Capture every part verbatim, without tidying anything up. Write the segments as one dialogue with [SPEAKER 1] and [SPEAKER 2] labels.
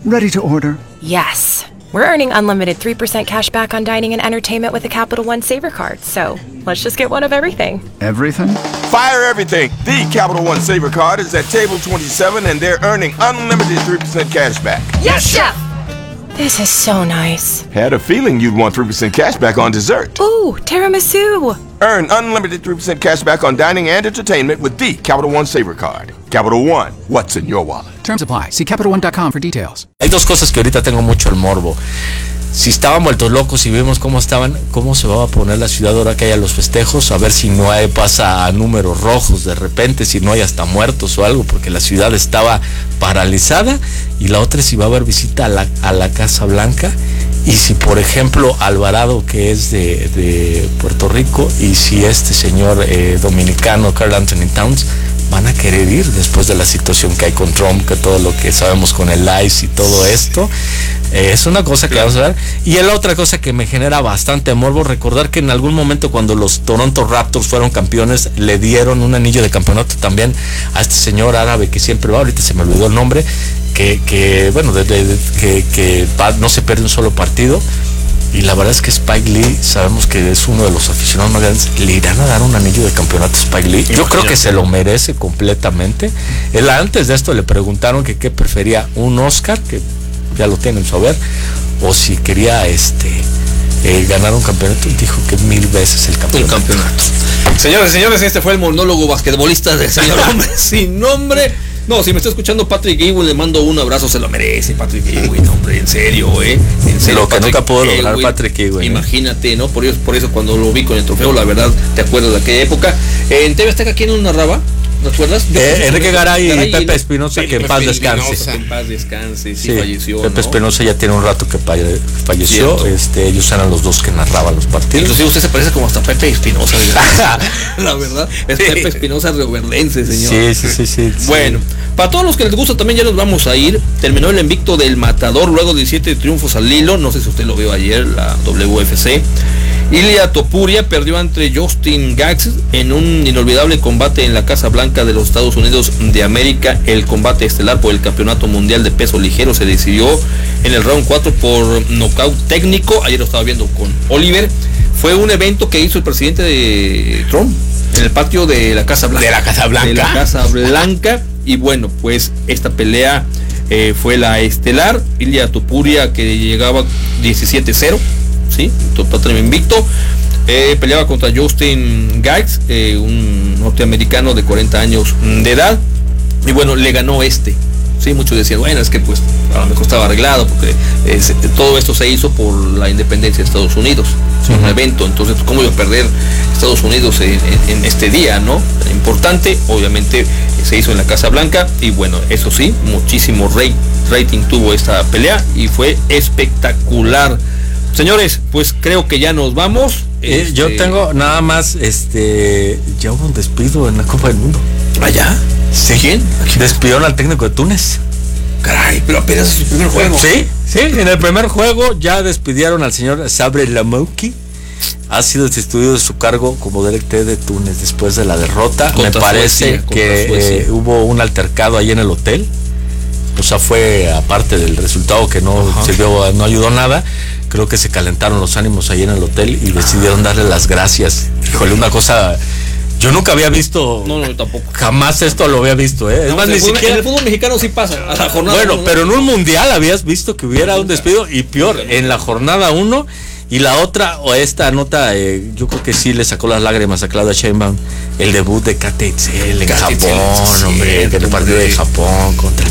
[SPEAKER 1] Ready to order.
[SPEAKER 2] Yes. We're earning unlimited three percent cash back on dining and entertainment with a Capital One Saver card, so let's just get one of everything.
[SPEAKER 1] Everything?
[SPEAKER 3] Fire everything! The Capital One Saver card is at table twenty-seven and they're earning unlimited three percent cash back.
[SPEAKER 2] Yes, Chef! This is so nice.
[SPEAKER 3] Had a feeling you'd want three percent cash back on dessert.
[SPEAKER 2] Ooh, tiramisu!
[SPEAKER 3] Earn unlimited three percent cash back on dining and entertainment with the Capital One Saver card. Capital One, what's in your wallet?
[SPEAKER 4] Terms apply. See Capital One dot com for details.
[SPEAKER 5] Hay dos cosas que ahorita tengo mucho el morbo. Si estaban vueltos locos y vemos cómo estaban, cómo se va a poner la ciudad ahora que haya los festejos, a ver si no hay, pasa a números rojos de repente, si no hay hasta muertos o algo, porque la ciudad estaba paralizada. Y la otra es si va a haber visita a la, a la Casa Blanca, y si por ejemplo Alvarado, que es de, de Puerto Rico, y si este señor eh, dominicano Karl Anthony Towns van a querer ir después de la situación que hay con Trump, que todo lo que sabemos con el ICE y todo esto, eh, es una cosa que vamos a ver. Y la otra cosa que me genera bastante morbo, recordar que en algún momento cuando los Toronto Raptors fueron campeones, le dieron un anillo de campeonato también a este señor árabe que siempre va, ahorita se me olvidó el nombre, que, que bueno, de, de, de, que, que no se pierde un solo partido. Y la verdad es que Spike Lee, sabemos que es uno de los aficionados más grandes. ¿Le irán a dar un anillo de campeonato a Spike Lee? Yo creo que se lo merece completamente. Él antes de esto le preguntaron que qué prefería, un Oscar, que ya lo tiene en su haber, o si quería este eh, ganar un campeonato, y dijo que mil veces el campeonato.
[SPEAKER 6] Un campeonato. Señores, señores, este fue el monólogo basquetbolista del señor hombre sin nombre. No, si me está escuchando Patrick Ewing, le mando un abrazo, se lo merece Patrick Ewing, hombre, en serio, eh, en serio.
[SPEAKER 5] Lo que
[SPEAKER 6] Patrick
[SPEAKER 5] nunca pudo lograr
[SPEAKER 6] Ewing,
[SPEAKER 5] Patrick Ewing.
[SPEAKER 6] Imagínate, ¿no? Por eso, por eso cuando lo vi con el trofeo, la verdad, te acuerdas de aquella época. Eh, en T V Azteca, ¿quién nos narraba? ¿No te acuerdas?
[SPEAKER 5] Eh, Enrique Garay y Pepe Espinosa, que en paz descanse.
[SPEAKER 6] Que en paz descanse, sí,
[SPEAKER 5] sí
[SPEAKER 6] falleció.
[SPEAKER 5] Pepe
[SPEAKER 6] ¿no?
[SPEAKER 5] Espinosa ya tiene un rato que falleció.
[SPEAKER 6] Cierto.
[SPEAKER 5] Este, ellos eran los dos que narraban los partidos.
[SPEAKER 6] Inclusive usted se parece como hasta Pepe Espinosa. La verdad, es sí. Pepe Espinosa rioverdense, señor.
[SPEAKER 5] Sí, sí, sí, sí, sí.
[SPEAKER 6] Bueno, para todos los que les gusta también ya nos vamos a ir. Terminó el invicto del Matador luego de diecisiete triunfos al hilo. No sé si usted lo vio ayer, la W F C. Ilia Topuria perdió ante Justin Gaethje en un inolvidable combate en la Casa Blanca de los Estados Unidos de América. El combate estelar por el campeonato mundial de peso ligero se decidió en el round cuatro por nocaut técnico. Ayer lo estaba viendo con Oliver. Fue un evento que hizo el presidente de Trump en el patio de la Casa Blanca.
[SPEAKER 5] De la Casa Blanca.
[SPEAKER 6] De la Casa Blanca. Y bueno, pues esta pelea eh, fue la estelar. Ilia Topuria, que llegaba diecisiete cero. Sí, total invicto, eh, peleaba contra Justin Gaethje, eh, un norteamericano de cuarenta años de edad, y bueno, le ganó este. Sí, muchos decían, bueno, es que pues a lo mejor estaba arreglado, porque eh, se, todo esto se hizo por la independencia de Estados Unidos, es un uh-huh. evento, entonces ¿cómo iba a perder Estados Unidos en, en, en este día, no? Importante, obviamente se hizo en la Casa Blanca, y bueno, eso sí, muchísimo rate, rating tuvo esta pelea, y fue espectacular. Señores, pues creo que ya nos vamos.
[SPEAKER 5] Eh,
[SPEAKER 6] este...
[SPEAKER 5] Yo tengo nada más, este, ya hubo un despido en la Copa del Mundo.
[SPEAKER 6] ¿Allá?
[SPEAKER 5] Sí. ¿Quién? Despidieron al técnico de Túnez.
[SPEAKER 6] Caray, pero apenas es su primer juego.
[SPEAKER 5] Sí, sí, en el primer juego ya despidieron al señor Sabri Lamouki. Ha sido destituido de su cargo como D T de Túnez después de la derrota. Contra Me parece Suecia, que eh, hubo un altercado ahí en el hotel. O sea, fue aparte del resultado que no Ajá. sirvió, no ayudó nada. Creo que se calentaron los ánimos ahí en el hotel y decidieron darle las gracias. Híjole, una cosa, yo nunca había visto.
[SPEAKER 6] No, no, tampoco.
[SPEAKER 5] Jamás esto lo había visto, ¿eh? Es
[SPEAKER 6] no,
[SPEAKER 5] más,
[SPEAKER 6] ni
[SPEAKER 5] siquiera.
[SPEAKER 6] En el fútbol mexicano sí pasa. A la jornada
[SPEAKER 5] bueno,
[SPEAKER 6] uno,
[SPEAKER 5] pero en un mundial habías visto que hubiera un despido, y peor, en la jornada uno. Y la otra, o esta nota, eh, yo creo que sí le sacó las lágrimas a Claudia Sheinbaum, el debut de Kate Itzel en Kate Japón, Itzel, hombre, sí, el partido de Japón contra.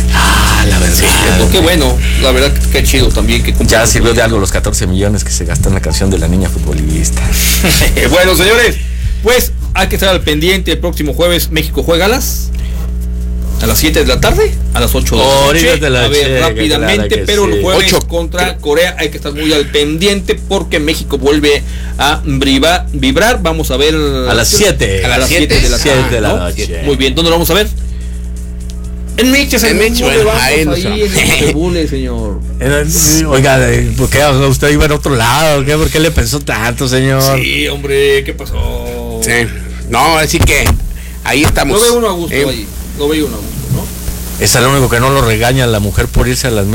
[SPEAKER 5] Ah, la verdad. Sí,
[SPEAKER 6] qué bueno, la verdad que chido también que
[SPEAKER 5] ya sirvió de algo los catorce millones que se gastan en la canción de la niña futbolista.
[SPEAKER 6] Bueno, señores, pues hay que estar al pendiente. El próximo jueves México juega a las a las siete de la tarde, a las ocho de la noche.
[SPEAKER 5] De la
[SPEAKER 6] a ver,
[SPEAKER 5] che,
[SPEAKER 6] rápidamente,
[SPEAKER 5] claro
[SPEAKER 6] pero
[SPEAKER 5] sí.
[SPEAKER 6] el jueves
[SPEAKER 5] ocho.
[SPEAKER 6] contra Corea hay que estar muy al pendiente porque México vuelve a vibrar. vibrar. Vamos a ver
[SPEAKER 5] a las siete.
[SPEAKER 6] A las siete de la tarde.
[SPEAKER 5] de la noche.
[SPEAKER 6] Muy bien, ¿dónde lo vamos a ver? En Meches, en Meches, bueno, ahí, ahí en el Bule, señor.
[SPEAKER 5] Oiga, ¿por qué usted iba en otro lado? ¿Qué? ¿Por qué le pensó tanto, señor?
[SPEAKER 6] Sí, hombre, ¿qué pasó?
[SPEAKER 7] Sí, no, así que ahí estamos.
[SPEAKER 6] Lo veo uno a gusto eh, ahí, lo veo uno a gusto, ¿no?
[SPEAKER 5] Es el único que no lo regaña la mujer por irse a las